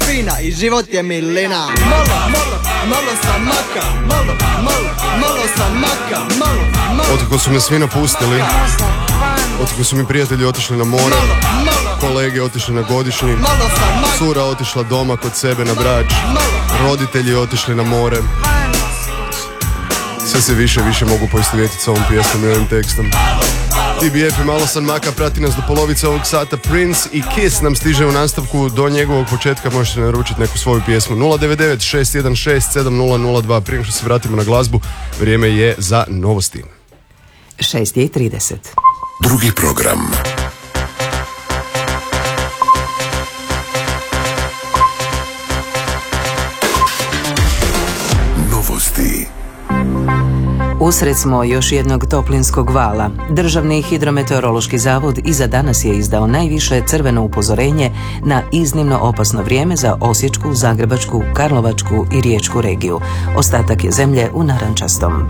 fina i život je milina. Malo sam maka, malo sam maka, malo. Otkako su me svi napustili, otkako su mi prijatelji otišli na more, kolege otišli na godišnji, cura otišla doma kod sebe na Brač, roditelji otišli na more. Sve se više mogu poistovjetiti s ovom pjesmom i ovim tekstom. TBF i Malo sam maka, prati nas do polovice ovog sata. Prince i Kiss nam stiže u nastavku. Do njegovog početka možete naručiti neku svoju pjesmu. 099 616 7002. Prije što se vratimo na glazbu, vrijeme je za novosti. 6:30. Drugi program. Novosti. Usred smo još jednog toplinskog vala. Državni hidrometeorološki zavod i za danas je izdao najviše crveno upozorenje na iznimno opasno vrijeme za Osječku, Zagrebačku, Karlovačku i Riječku regiju. Ostatak je zemlje u narančastom.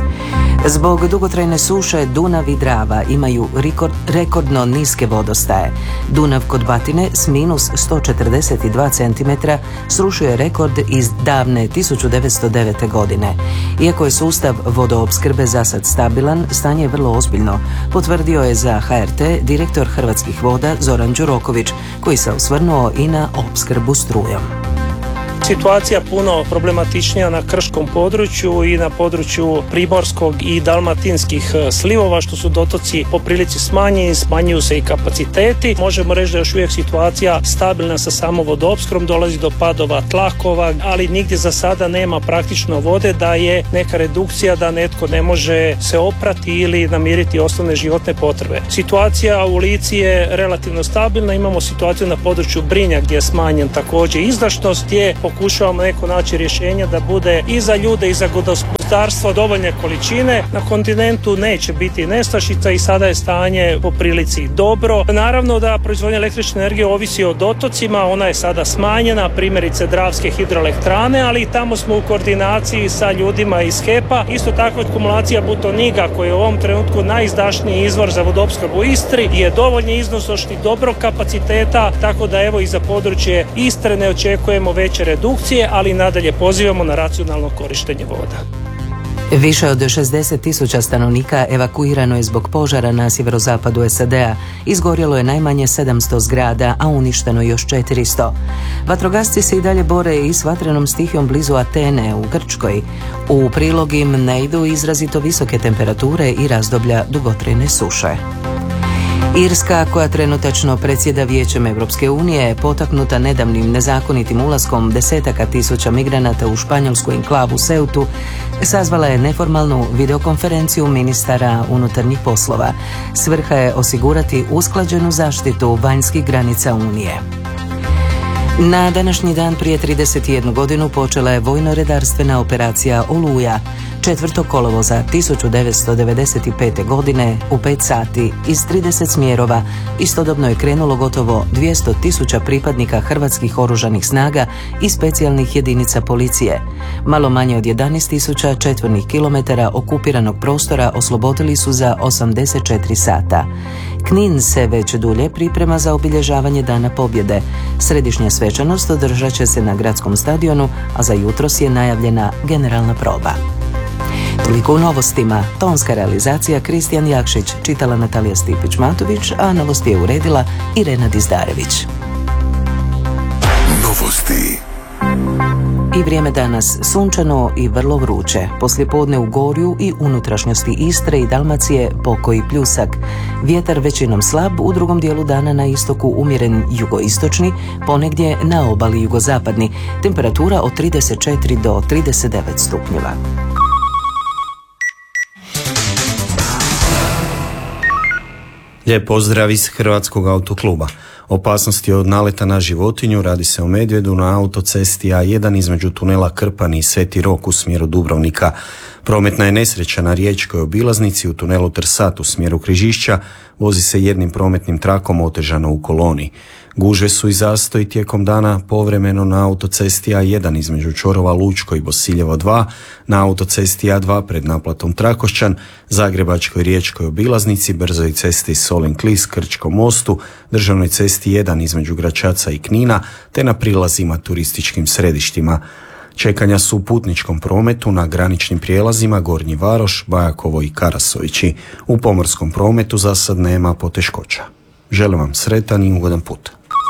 Zbog dugotrajne suše Dunav i Drava imaju rekordno niske vodostaje. Dunav kod Batine s minus 142 cm srušio je rekord iz davne 1909. godine. Iako je sustav vodoopskrbe zasad stabilan, stanje je vrlo ozbiljno, potvrdio je za HRT direktor Hrvatskih voda Zoran Đuroković, koji se osvrnuo i na opskrbu strujom. Situacija puno problematičnija na krškom području i na području primorskog i dalmatinskih slivova, što su dotoci po prilici smanjeni, smanjuju se i kapaciteti. Možemo reći da je još uvijek situacija stabilna sa samom vodoopskrbom, dolazi do padova tlakova, ali nigdje za sada nema praktično vode da je neka redukcija da netko ne može se oprati ili namiriti osnovne životne potrebe. Situacija u Lici je relativno stabilna, imamo situaciju na području Brinja gdje je smanjen također izdašnost, gdje pokušavamo neko naći rješenja da bude i za ljude i za gospodarstvo dovoljne količine. Na kontinentu neće biti nestašica i sada je stanje po prilici dobro. Naravno da proizvodnja električne energije ovisi o dotocima, ona je sada smanjena, primjerice Dravske hidroelektrane, ali i tamo smo u koordinaciji sa ljudima iz HEP-a. Isto tako akumulacija Butoniga, koji je u ovom trenutku najizdašniji izvor za vodoopskrbu u Istri, je dovoljni iznosošti dobrog kapaciteta, tako da evo i za područje Istre ne očekujemo veće redukcije, ali nadalje pozivamo na racionalno korištenje voda. Više od 60.000 stanovnika evakuirano je zbog požara na sjeverozapadu SAD-a. Izgorjelo je najmanje 700 zgrada, a uništeno još 400. Vatrogasci se i dalje bore i s vatrenom stihijom blizu Atene u Grčkoj. U prilog im ne idu izrazito visoke temperature i razdoblja dugotrajne suše. Irska, koja trenutačno predsjeda Vijećem Europske unije, potaknuta nedavnim nezakonitim ulaskom desetaka tisuća migranata u španjolsku enklavu Ceutu, sazvala je neformalnu videokonferenciju ministara unutarnjih poslova. Svrha je osigurati usklađenu zaštitu vanjskih granica Unije. Na današnji dan prije 31 godinu počela je vojno-redarstvena operacija Oluja. 4. kolovoza 1995. godine u 5 sati iz 30 smjerova istodobno je krenulo gotovo 200.000 pripadnika hrvatskih oružanih snaga i specijalnih jedinica policije. Malo manje od 11.000 četvornih kilometara okupiranog prostora oslobodili su za 84 sata. Knin se već dulje priprema za obilježavanje Dana pobjede. Središnja svečanost održat će se na gradskom stadionu, a za jutros je najavljena generalna proba. Toliko u novostima. Tonska realizacija Kristijan Jakšić, čitala Natalija Stipić-Matović, a novosti je uredila Irena Dizdarević. Novosti. I vrijeme danas sunčano i vrlo vruće. Poslijepodne u Gorju i unutrašnjosti Istre i Dalmacije pokoji pljusak. Vjetar većinom slab, u drugom dijelu dana na istoku umjeren jugoistočni, ponegdje na obali jugozapadni. Temperatura od 34 do 39 stupnjeva. Lijep pozdrav iz Hrvatskog autokluba. Opasnosti od naleta na životinju, radi se o medvjedu na autocesti A1 između tunela Krpan i Sveti Rok u smjeru Dubrovnika. Prometna je nesreća na riječkoj obilaznici u tunelu Trsat u smjeru Križišća, vozi se jednim prometnim trakom otežano u koloni. Gužve su i zastoji tijekom dana povremeno na autocesti A1 između čvorova Lučko i Bosiljevo 2, na autocesti A2 pred naplatom Trakošćan, Zagrebačkoj riječkoj obilaznici, brzoj cesti Solin-Klis, Krčkom mostu, državnoj cesti 1 između Gračaca i Knina, te na prilazima turističkim središtima. Čekanja su u putničkom prometu na graničnim prijelazima Gornji Varoš, Bajakovo i Karasovići. U pomorskom prometu za sad nema poteškoća. Želim vam sretan i ugodan put.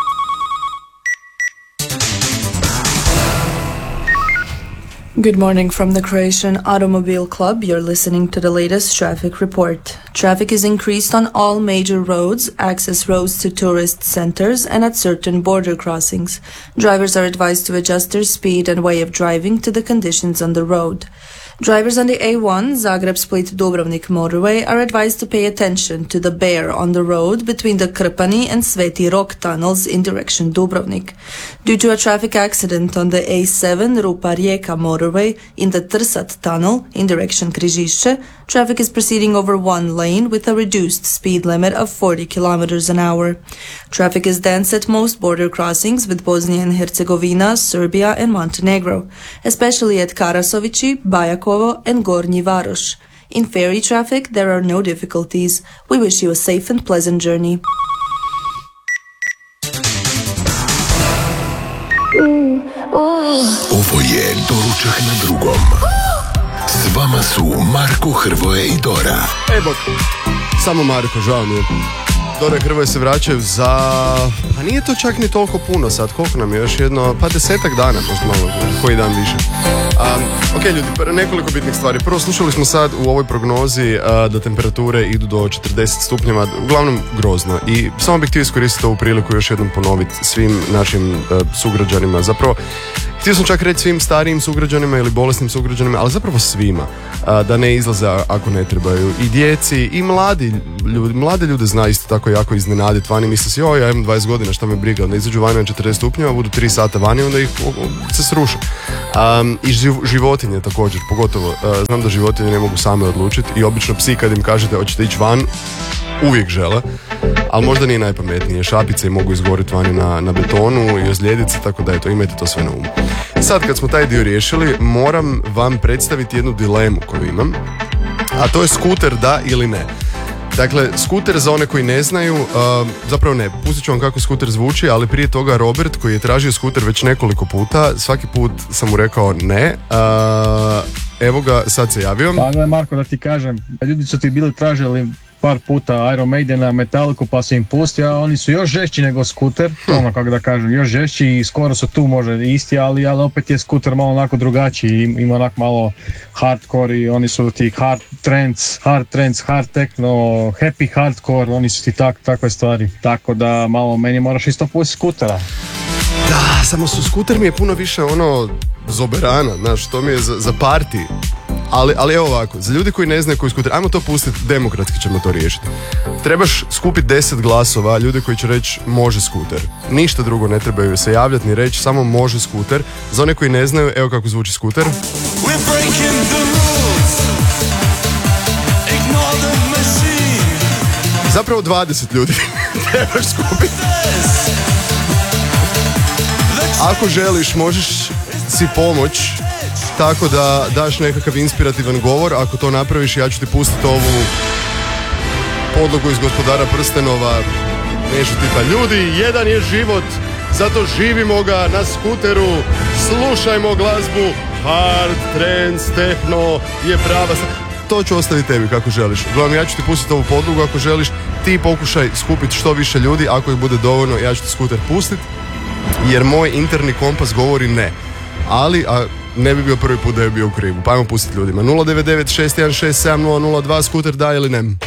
Good morning from the Croatian Automobile Club. You're listening to the latest traffic report. Traffic is increased on all major roads, access roads to tourist centers, and at certain border crossings. Drivers are advised to adjust their speed and way of driving to the conditions on the road. Drivers on the A1 Zagreb-Split-Dubrovnik motorway are advised to pay attention to the bear on the road between the Krpani and Sveti Rok tunnels in direction Dubrovnik. Due to a traffic accident on the A7 Rupa-Rijeka motorway in the Trsat tunnel in direction Križišće, traffic is proceeding over one lane with a reduced speed limit of 40 km an hour. Traffic is dense at most border crossings with Bosnia and Herzegovina, Serbia and Montenegro, especially at Karasovići, Bajakovo and Gornji Varoš. In ferry traffic, there are no difficulties. We wish you a safe and pleasant journey. Ovo je Doručak na drugom. S vama su Marko, Hrvoje i Dora. Bok, samo Marko, žao mi je. Dora i Hrvoje se vraćaju za... Pa nije to čak ni toliko puno sad, koliko nam je još jedno, pa 10-ak dana, možda malo, koji dan više. Ok ljudi, nekoliko bitnih stvari. Prvo, slušali smo sad u ovoj prognozi da temperature idu do 40 stupnjeva, uglavnom grozno. I samo bih htio iskoristiti ovu priliku još jednom ponoviti svim našim sugrađanima. Zapravo, htio sam čak reći svim starijim sugrađanima ili bolesnim sugrađanima, ali zapravo svima, da ne izlaze ako ne trebaju. I djeci, i mlade ljude zna isto tako jako iznenaditi vani. Misle si, ja imam 20 godina, šta me briga, onda izađu vani na 40 stupnjeva, budu 3 sata vani, onda ih se sruše. I životinje također, pogotovo. Znam da životinje ne mogu same odlučiti i obično psi kad im kažete hoćete ići van, uvijek žele, ali možda nije najpametnije. Šapice mogu izgoriti vani na betonu i ozlijediti se, tako da eto, imajte to sve na umu. Sad kad smo taj dio riješili, moram vam predstaviti jednu dilemu koju imam, a to je skuter da ili ne. Dakle, skuter za one koji ne znaju, zapravo ne, pustit ću vam kako skuter zvuči, ali prije toga Robert koji je tražio skuter već nekoliko puta, svaki put sam mu rekao ne, evo ga, sad se javio. Pa gledaj Marko, da ti kažem, ljudi su ti bili tražili par puta Iron Maidena, Metalliku, pa se im pusti, a oni su još žešći nego skuter, ono kako da kažem, još žešći i skoro su tu možda isti, ali opet je skuter malo onako drugačiji, ima onako malo hardcore i oni su ti hard trance, hard techno, happy hardcore, oni su ti takve stvari, tako da malo meni moraš isto pustiti skutera. Da, samo skuter mi je puno više ono zoberana, znaš, to mi je za party. Ali evo ovako, za ljudi koji ne znaju koji skuter, ajmo to pustiti, demokratski ćemo to riješiti. Trebaš skupiti 10 glasova, ljudi koji će reći može skuter. Ništa drugo ne trebaju se javljati ni reći, samo može skuter. Za one koji ne znaju, evo kako zvuči skuter. Zapravo 20 ljudi trebaš skupiti. Ako želiš, možeš si pomoć tako da daš nekakav inspirativan govor. Ako to napraviš, ja ću ti pustiti ovu podlogu iz Gospodara prstenova. Neću ti pa ljudi, jedan je život, zato živimo ga na skuteru, slušajmo glazbu, hard, trance, techno je prava. To ću ostaviti tebi kako želiš. Uglavnom, ja ću ti pustiti ovu podlogu ako želiš. Ti pokušaj skupiti što više ljudi, ako ih bude dovoljno, ja ću ti skuter pustiti, jer moj interni kompas govori ne. Ali, ne bi bio prvi put da je bio u krivu. Pa ajmo pustiti ljudima. 099 616 7002, skuter da ili ne?